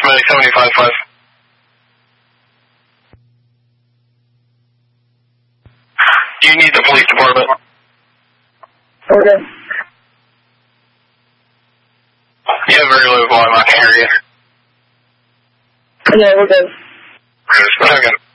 Somebody 75.5. Do you need the police department? Okay. You have very low volume, I can hear you. Yeah, we're good. Just a second.